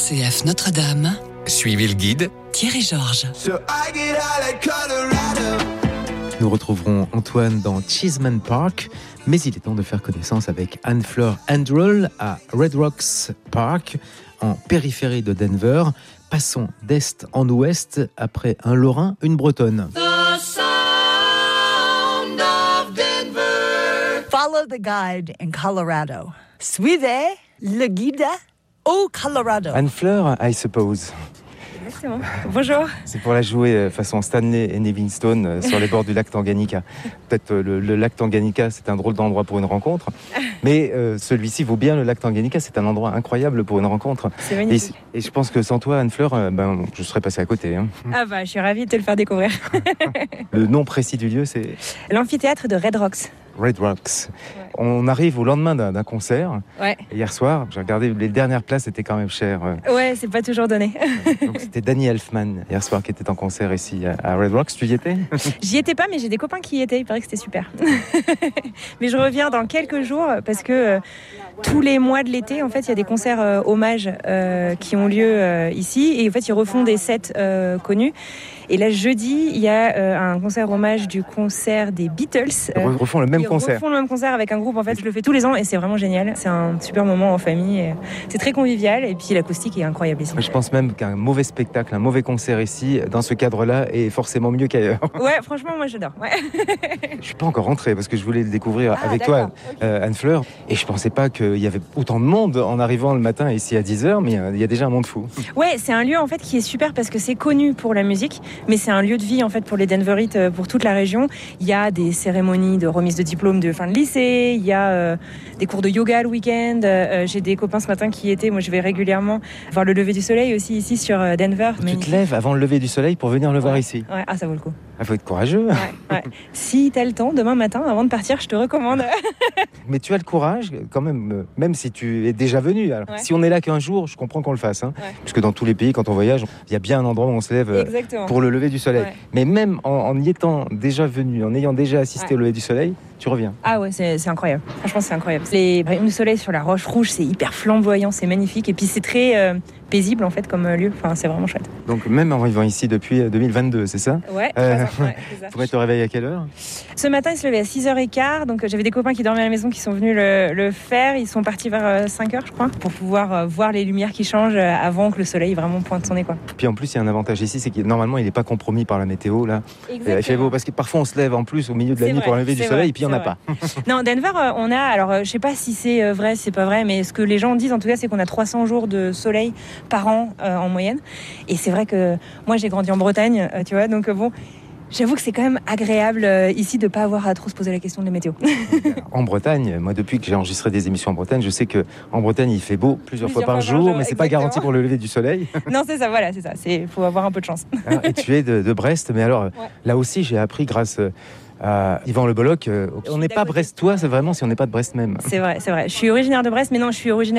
RCF Notre-Dame. Suivez le guide Thierry Georges. Nous retrouverons Antoine dans Cheeseman Park, mais il est temps de faire connaissance avec Anne-Fleur Androl à Red Rocks Park, en périphérie de Denver. Passons d'est en ouest après un Lorrain, une Bretonne. Follow the guide in Colorado. Suivez le guide au Colorado. Anne-Fleur, I suppose. Exactement. Bonjour. C'est pour la jouer façon Stanley et Livingstone sur les bords du lac Tanganyika. Peut-être le lac Tanganyika, c'est un drôle d'endroit pour une rencontre. Mais celui-ci vaut bien le lac Tanganyika. C'est un endroit incroyable pour une rencontre. C'est magnifique. Et je pense que sans toi, Anne-Fleur, je serais passé à côté. Hein. Ah bah, je suis ravie de te le faire découvrir. Le nom précis du lieu, c'est L'amphithéâtre de Red Rocks. Red Rocks. Ouais. On arrive au lendemain d'un concert. Ouais. Hier soir, j'ai regardé, les dernières places étaient quand même chères. Ouais, c'est pas toujours donné. Donc c'était Danny Elfman hier soir qui était en concert ici à Red Rocks. Tu y étais? J'y étais pas, mais j'ai des copains qui y étaient. Il paraît que c'était super. Mais je reviens dans quelques jours parce que tous les mois de l'été, en fait, il y a des concerts hommages qui ont lieu ici. Et en fait, ils refont des sets connus. Et là, jeudi, il y a un concert hommage du concert des Beatles. Ils refont le même concert. Ils refont le même concert avec un groupe. En fait, je le fais tous les ans et c'est vraiment génial. C'est un super moment en famille. Et c'est très convivial et puis l'acoustique est incroyable ici. Je pense même qu'un mauvais spectacle, un mauvais concert ici, dans ce cadre-là, est forcément mieux qu'ailleurs. Ouais, franchement, moi j'adore. Ouais. Je suis pas encore rentré parce que je voulais le découvrir avec toi, Anne-Fleur. Et je pensais pas qu'il y avait autant de monde en arrivant le matin ici à 10h, mais il y a déjà un monde fou. Ouais, c'est un lieu en fait qui est super parce que c'est connu pour la musique, mais c'est un lieu de vie en fait pour les Denverites, pour toute la région. Il y a des cérémonies de remise de diplôme de fin de lycée, il y a des cours de yoga le week-end. J'ai des copains ce matin qui y étaient. Moi, je vais régulièrement voir le lever du soleil aussi ici sur Denver. Tu te lèves avant le lever du soleil pour venir le voir ici. Ouais, ah ça vaut le coup. Il faut être courageux. Ouais. Si t'as le temps, demain matin, avant de partir, je te recommande. Mais tu as le courage, quand même si tu es déjà venu. Alors, si on est là qu'un jour, je comprends qu'on le fasse. Hein, parce que dans tous les pays, quand on voyage, il y a bien un endroit où on se lève pour le lever du soleil. Ouais. Mais même en y étant déjà venu, en ayant déjà assisté au lever du soleil, tu reviens. Ah ouais, c'est incroyable. Franchement, c'est incroyable. Les rayons du soleil sur la roche rouge, c'est hyper flamboyant, c'est magnifique. Et puis c'est très paisible en fait comme lieu. Enfin, c'est vraiment chouette. Donc même en arrivant ici depuis 2022, c'est ça? Ouais, c'est ça. Vous te réveiller à quelle heure? Ce matin, il se levait à 6h15. Donc j'avais des copains qui dormaient à la maison qui sont venus le faire. Ils sont partis vers 5h, je crois, pour pouvoir voir les lumières qui changent avant que le soleil vraiment pointe son nez, quoi. Puis en plus, il y a un avantage ici, c'est que normalement, il n'est pas compromis par la météo là. Il fait beau parce que parfois on se lève en plus au milieu de la nuit pour lever du soleil et puis il n'y en a pas. Non, Denver, on a, alors je sais pas si c'est vrai, si c'est pas vrai, mais ce que les gens disent en tout cas, c'est qu'on a 300 jours de soleil par an en moyenne. Et c'est vrai que moi j'ai grandi en Bretagne, tu vois, donc bon, j'avoue que c'est quand même agréable ici de pas avoir à trop se poser la question de la météo. En Bretagne, moi depuis que j'ai enregistré des émissions en Bretagne, je sais qu'en Bretagne il fait beau plusieurs fois par jour, mais c'est pas garanti pour le lever du soleil. Non, c'est ça, voilà, c'est ça. Faut avoir un peu de chance. Alors, et tu es de Brest, mais alors là aussi j'ai appris grâce à Yvan Le Bolloc, on n'est pas brestois, c'est vraiment si on n'est pas de Brest même. C'est vrai. Je suis originaire de Brest, mais non, je suis originaire